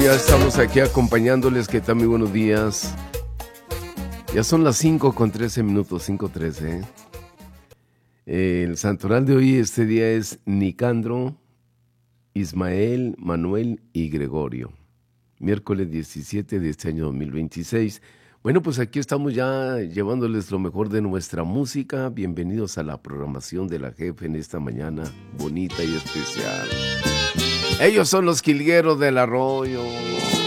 Ya estamos aquí acompañándoles. ¿Qué tal? Muy buenos días. Ya son las 5:13, 5:13. El santoral de hoy, este día es Nicandro, Ismael, Manuel y Gregorio. Miércoles 17 de este año 2026. Bueno, pues aquí estamos ya llevándoles lo mejor de nuestra música. Bienvenidos a la programación de la Jefe en esta mañana bonita y especial. Ellos son los Jilgueros del Arroyo.